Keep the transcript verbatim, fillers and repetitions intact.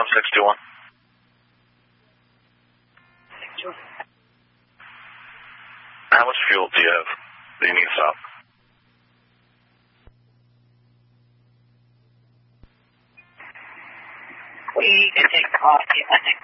six two one. How much fuel do you have that you need to stop? We need to take off, I think.